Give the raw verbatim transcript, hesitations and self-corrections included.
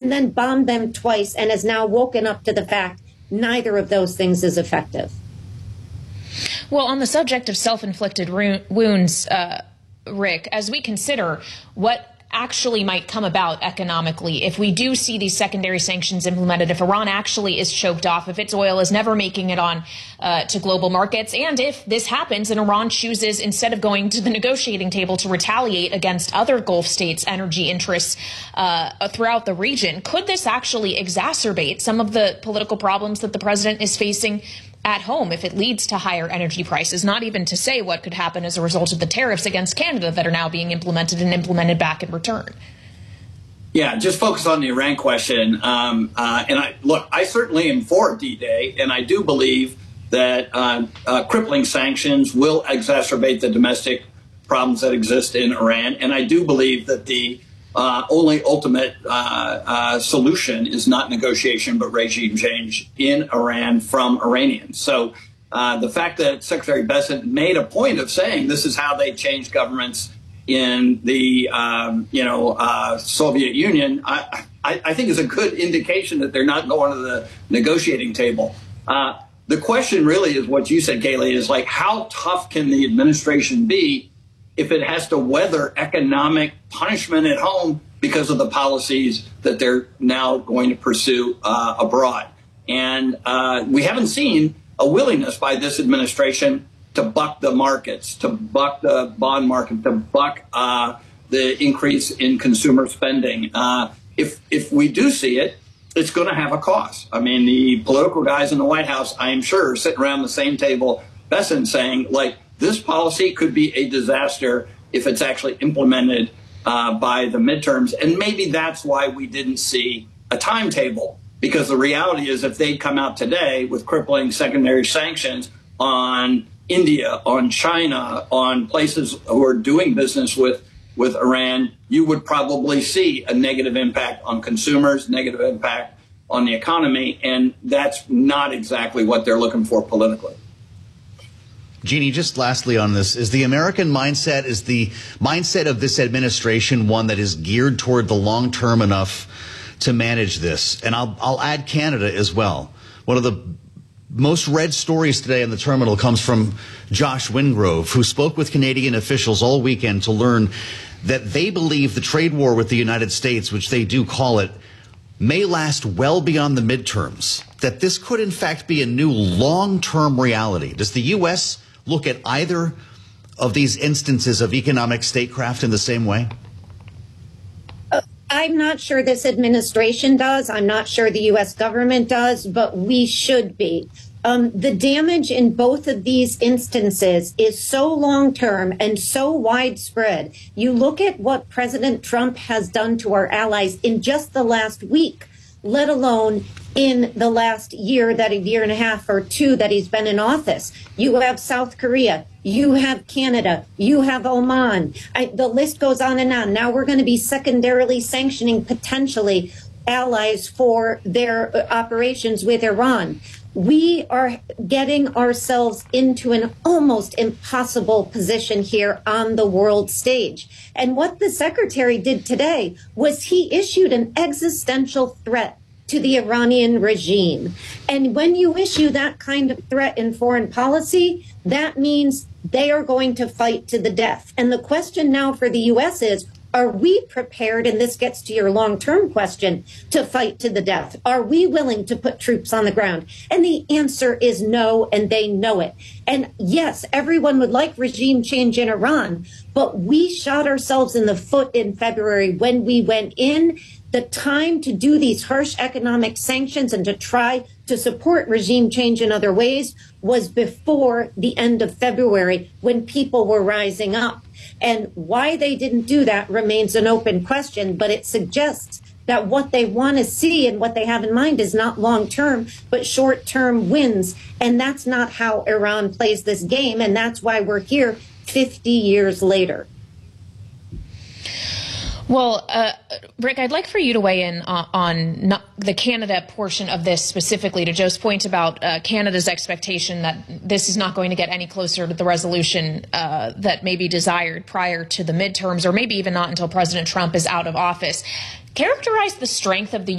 and then bombed them twice and has now woken up to the fact neither of those things is effective. Well, on the subject of self-inflicted wounds, uh, Rick, as we consider what actually might come about economically if we do see these secondary sanctions implemented, if Iran actually is choked off, if its oil is never making it on uh, to global markets, and if this happens and Iran chooses, instead of going to the negotiating table, to retaliate against other Gulf states' energy interests uh, throughout the region, could this actually exacerbate some of the political problems that the president is facing at home if it leads to higher energy prices, not even to say what could happen as a result of the tariffs against Canada that are now being implemented and implemented back in return? Yeah, just focus on the Iran question. Um, uh, and I look, I certainly am for D-Day, and I do believe that uh, uh, crippling sanctions will exacerbate the domestic problems that exist in Iran. And I do believe that the Uh, only ultimate uh, uh, solution is not negotiation, but regime change in Iran from Iranians. So uh, the fact that Secretary Bessent made a point of saying this is how they changed governments in the um, you know uh, Soviet Union, I, I, I think is a good indication that they're not going to the negotiating table. Uh, the question really is what you said, Kayleigh, is like, how tough can the administration be if it has to weather economic punishment at home because of the policies that they're now going to pursue uh, abroad? And uh, we haven't seen a willingness by this administration to buck the markets, to buck the bond market, to buck uh, the increase in consumer spending. Uh, if, if we do see it, it's going to have a cost. I mean, the political guys in the White House, I'm sure, are sitting around the same table, Bessent, saying, like, this policy could be a disaster if it's actually implemented uh, by the midterms. And maybe that's why we didn't see a timetable, because the reality is if they'd come out today with crippling secondary sanctions on India, on China, on places who are doing business with, with Iran, you would probably see a negative impact on consumers, negative impact on the economy. And that's not exactly what they're looking for politically. Jeannie, just lastly on this, is the American mindset, is the mindset of this administration one that is geared toward the long term enough to manage this? And I'll, I'll add Canada as well. One of the most read stories today in the terminal comes from Josh Wingrove, who spoke with Canadian officials all weekend to learn that they believe the trade war with the United States, which they do call it, may last well beyond the midterms, that this could in fact be a new long-term reality. Does the U S look at either of these instances of economic statecraft in the same way? Uh, I'm not sure this administration does. I'm not sure the U S government does, but we should be. Um, the damage in both of these instances is so long-term and so widespread. You look at what President Trump has done to our allies in just the last week, let alone in the last year, that a year and a half or two that he's been in office. You have South Korea, you have Canada, you have Oman. I, the list goes on and on. Now we're going to be secondarily sanctioning potentially allies for their operations with Iran. We are getting ourselves into an almost impossible position here on the world stage. And what the secretary did today was he issued an existential threat to the Iranian regime. And when you issue that kind of threat in foreign policy, that means they are going to fight to the death. And the question now for the U S is, are we prepared, and this gets to your long-term question, to fight to the death? Are we willing to put troops on the ground? And the answer is no, and they know it. And yes, everyone would like regime change in Iran, but we shot ourselves in the foot in February when we went in. The time to do these harsh economic sanctions and to try to support regime change in other ways was before the end of February, when people were rising up. And why they didn't do that remains an open question, but it suggests that what they want to see and what they have in mind is not long-term, but short-term wins. And that's not how Iran plays this game, and that's why we're here fifty years later. Well, uh, Rick, I'd like for you to weigh in on, on not the Canada portion of this specifically, to Joe's point about uh, Canada's expectation that this is not going to get any closer to the resolution uh, that may be desired prior to the midterms, or maybe even not until President Trump is out of office. Characterize the strength of the